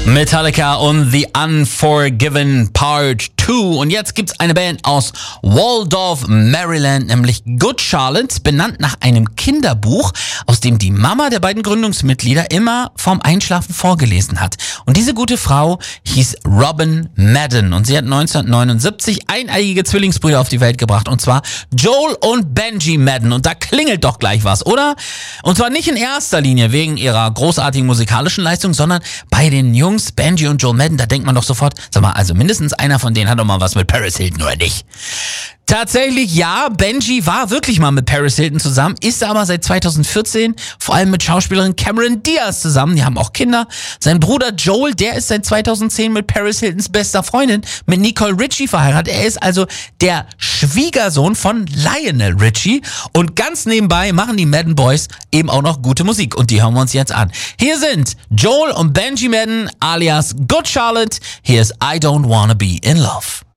Metallica und The Unforgiven Part 2. Und jetzt gibt's eine Band aus Waldorf, Maryland, nämlich Good Charlotte, benannt nach einem Kinderbuch, aus dem die Mama der beiden Gründungsmitglieder immer vorm Einschlafen vorgelesen hat. Und diese gute Frau hieß Robin Madden und sie hat 1979 eineigige Zwillingsbrüder auf die Welt gebracht, und zwar Joel und Benji Madden. Und da klingelt doch gleich was, oder? Und zwar nicht in erster Linie wegen ihrer großartigen musikalischen Leistung, sondern bei den Jungs Benji und Joel Madden, da denkt man doch sofort, sag mal, also mindestens einer von denen hat doch mal was mit Paris Hilton, oder nicht? Tatsächlich ja, Benji war wirklich mal mit Paris Hilton zusammen, ist aber seit 2014 vor allem mit Schauspielerin Cameron Diaz zusammen. Die haben auch Kinder. Sein Bruder Joel, der ist seit 2010 mit Paris Hiltons bester Freundin, mit Nicole Richie, verheiratet. Er ist also der Schwiegersohn von Lionel Richie. Und ganz nebenbei machen die Madden Boys eben auch noch gute Musik. Und die hören wir uns jetzt an. Hier sind Joel und Benji Madden alias Good Charlotte. Hier ist I Don't Wanna Be in Love.